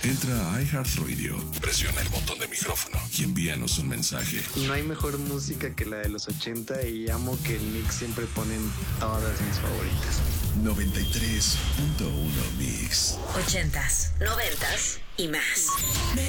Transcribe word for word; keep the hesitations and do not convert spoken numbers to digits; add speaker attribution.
Speaker 1: Entra a iHeartRadio, presiona el botón de micrófono y envíanos un mensaje.
Speaker 2: No hay mejor música que la de los ochenta y amo que el Mix siempre ponen todas mis favoritas.
Speaker 1: noventa y tres punto uno Mix.
Speaker 3: Ochentas, noventas y más.